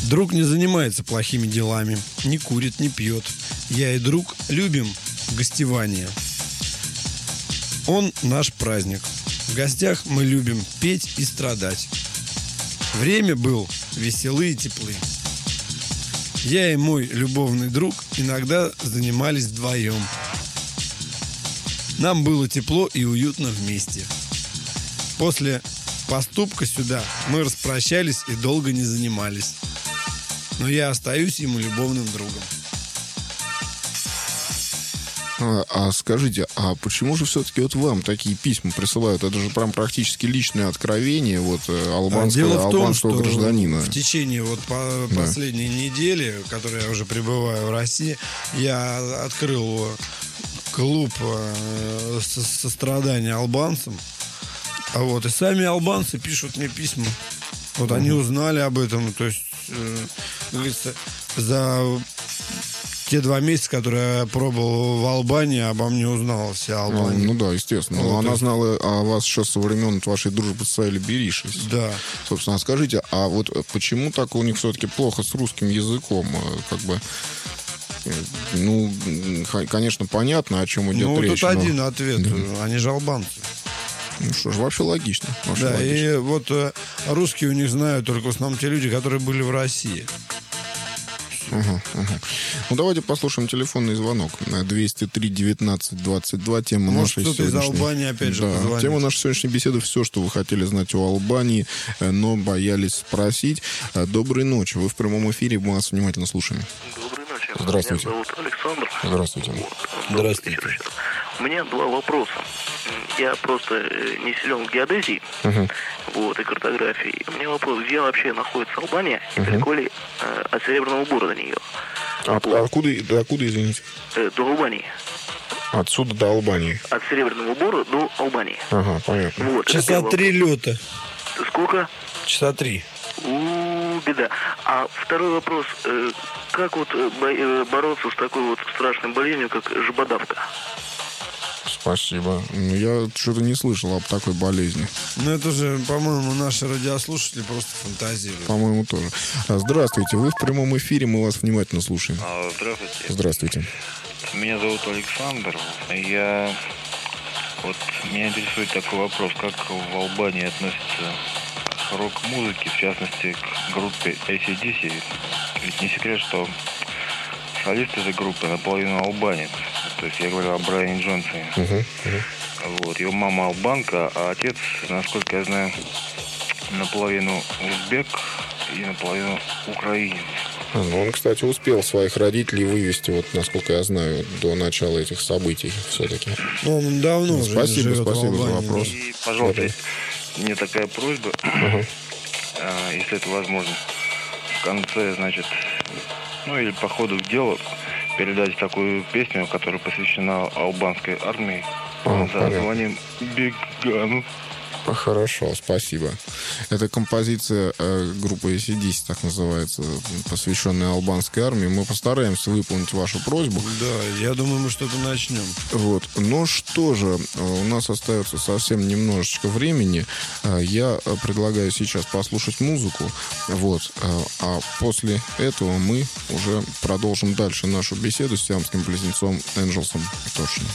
Друг не занимается плохими делами, не курит, не пьет. Я и друг любим гостевание. Он наш праздник. В гостях мы любим петь и страдать. Время был веселы и теплы. Я и мой любовный друг иногда занимались вдвоем. Нам было тепло и уютно вместе. После поступка сюда мы распрощались и долго не занимались. Но я остаюсь ему любовным другом. А скажите, а почему же все-таки вот вам такие письма присылают? Это же прям практически личное откровение вот албанского гражданина. В течение последней недели, в которой я уже пребываю в России, я открыл клуб сострадания албанцам. И сами албанцы пишут мне письма. Они узнали об этом. То есть, говорится, за те 2 месяца, которые я пробовал в Албании, обо мне узнала вся Албания. Да, естественно. Но она знала о вас еще со времен вашей дружбы с Сайли Беришес. Да. Собственно, скажите, а вот почему так у них все-таки плохо с русским языком? Конечно, понятно, о чем идет речь. Тут один ответ. Да. Они же албанцы. Что ж, вообще логично. И русские у них знают только в основном те люди, которые были в России. Давайте послушаем телефонный звонок. 203-19-22. Тема нашей кто-то из Албании опять же позвонит. Тема нашей сегодняшней беседы: все, что вы хотели знать о Албании, но боялись спросить. Доброй ночи. Вы в прямом эфире. Мы вас внимательно слушаем. Доброй ночи. Здравствуйте. Меня зовут Александр. Здравствуйте. Здравствуйте. У меня 2 вопроса. Я просто не силен в геодезии и картографии. У меня вопрос: где вообще находится Албания и далеко ли от Серебряного Бора до нее? Откуда, извините? До Албании. Отсюда до Албании. От Серебряного Бора до Албании. Понятно. Часа 3 лета. Сколько? Часа 3. Беда. А второй вопрос: как бороться с такой страшной болезнью, как жабодавка? Спасибо. Я что-то не слышал об такой болезни. Это же, по-моему, наши радиослушатели просто фантазируют. По-моему, тоже. Здравствуйте. Вы в прямом эфире. Мы вас внимательно слушаем. Здравствуйте. Здравствуйте. Меня зовут Александр. Меня интересует такой вопрос: как в Албании относятся к рок-музыке, в частности, к группе AC/DC? Ведь не секрет, что солист этой группы наполовину албанец. То есть я говорю о Брайане Джонсоне. Его мама албанка, а отец, насколько я знаю, наполовину узбек и наполовину украинец. Он, кстати, успел своих родителей вывести, насколько я знаю, до начала этих событий все-таки. Он давно уже Спасибо живет в за Албании. вопрос. И, пожалуйста, мне такая просьба, если это возможно, в конце, или по ходу дела, передать такую песню, которая посвящена албанской армии, под названием «Бегану». Хорошо, спасибо. Это композиция группы AC/DC, так называется, посвященная албанской армии. Мы постараемся выполнить вашу просьбу. Да, я думаю, мы что-то начнем. Ну что же, у нас остается совсем немножечко времени. Я предлагаю сейчас послушать музыку. А после этого мы уже продолжим дальше нашу беседу с сиамским близнецом Энджелсом. Точно.